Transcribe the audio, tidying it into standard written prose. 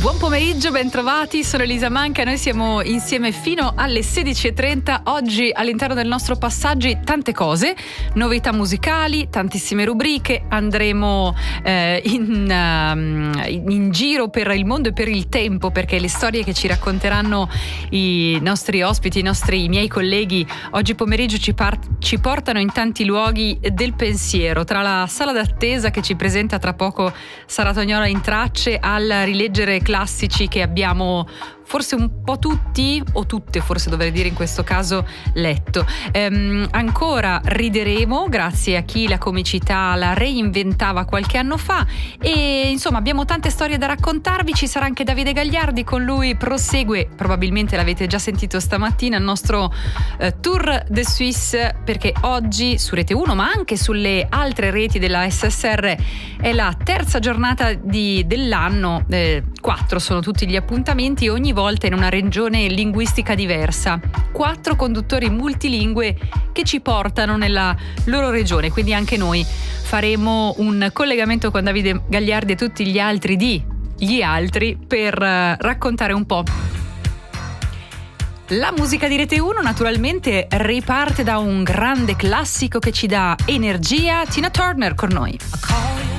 Buon pomeriggio, bentrovati, sono Elisa Manca, noi siamo insieme fino alle 16:30. Oggi all'interno del nostro Passaggi tante cose, novità musicali, tantissime rubriche, andremo in giro per il mondo e per il tempo, perché le storie che ci racconteranno i nostri ospiti, i miei colleghi oggi pomeriggio ci portano in tanti luoghi del pensiero, tra la sala d'attesa che ci presenta tra poco Sara Tognola in tracce, al rileggere classici che abbiamo forse un po' tutti, o tutte forse dovrei dire in questo caso, letto. Ancora rideremo grazie a chi la comicità la reinventava qualche anno fa, e insomma abbiamo tante storie da raccontarvi. Ci sarà anche Davide Gagliardi, con lui prosegue, probabilmente l'avete già sentito stamattina, il nostro Tour de Suisse, perché oggi su Rete 1 ma anche sulle altre reti della SSR è la terza giornata dell'anno. 4 sono tutti gli appuntamenti, ogni volta in una regione linguistica diversa, 4 conduttori multilingue che ci portano nella loro regione, quindi anche noi faremo un collegamento con Davide Gagliardi e tutti gli altri per raccontare un po'. La musica di Rete 1 naturalmente riparte da un grande classico che ci dà energia. Tina Turner con noi.